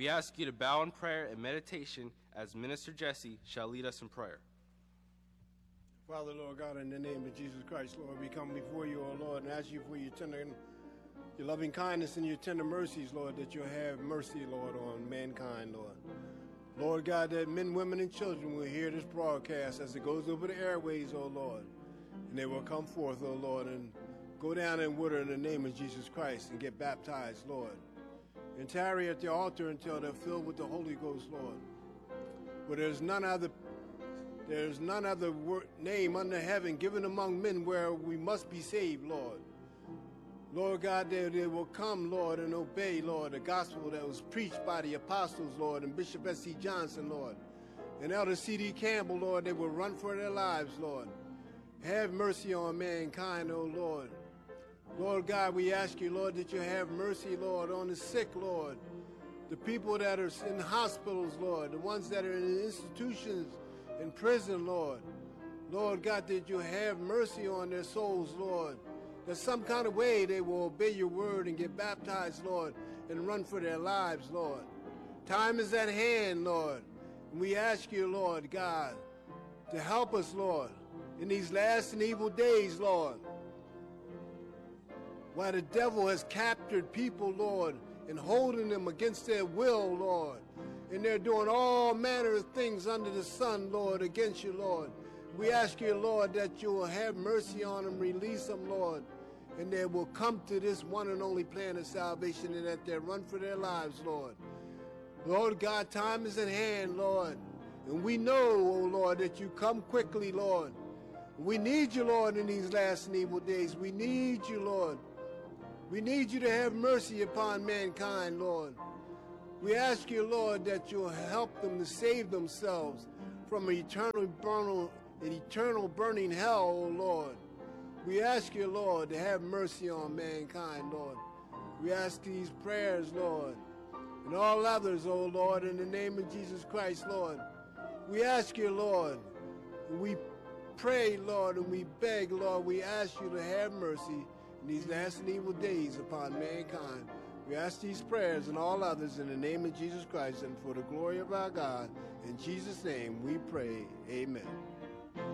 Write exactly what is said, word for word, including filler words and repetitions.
We ask you to bow in prayer and meditation as Minister Jesse shall lead us in prayer. Father, Lord God, in the name of Jesus Christ, Lord, we come before you, O Lord, and ask you for your tender, your loving kindness and your tender mercies, Lord, that you'll have mercy, Lord, on mankind, Lord. Lord God, that men, women, and children will hear this broadcast as it goes over the airways, O Lord, and they will come forth, O Lord, and go down in water in the name of Jesus Christ and get baptized, Lord, and tarry at the altar until they're filled with the Holy Ghost, Lord. For there's none other, there's none other word, name under heaven given among men where we must be saved, Lord. Lord God, they, they will come, Lord, and obey, Lord, the gospel that was preached by the apostles, Lord, and Bishop S C Johnson, Lord, and Elder C D Campbell, Lord. They will run for their lives, Lord. Have mercy on mankind, O Lord. Lord God, we ask you, Lord, that you have mercy, Lord, on the sick, Lord, the people that are in hospitals, Lord, the ones that are in institutions, in prison, Lord. Lord God, that you have mercy on their souls, Lord, that some kind of way they will obey your word and get baptized, Lord, and run for their lives, Lord. Time is at hand, Lord, and we ask you, Lord God, to help us, Lord, in these last and evil days, Lord, while the devil has captured people, Lord, and holding them against their will, Lord, and they're doing all manner of things under the sun, Lord, against you, Lord. We ask you, Lord, that you will have mercy on them, release them, Lord, and they will come to this one and only plan of salvation, and that they run for their lives, Lord. Lord God, time is at hand, Lord, and we know, oh Lord, that you come quickly, Lord. We need you, Lord, in these last and evil days. We need you, Lord. We need you to have mercy upon mankind, Lord. We ask you, Lord, that you'll help them to save themselves from an eternal, burning, an eternal burning hell, O Lord. We ask you, Lord, to have mercy on mankind, Lord. We ask these prayers, Lord, and all others, O Lord, in the name of Jesus Christ, Lord. We ask you, Lord, and we pray, Lord, and we beg, Lord, we ask you to have mercy in these last and evil days upon mankind. We ask these prayers and all others in the name of Jesus Christ and for the glory of our God. In Jesus' name we pray. Amen.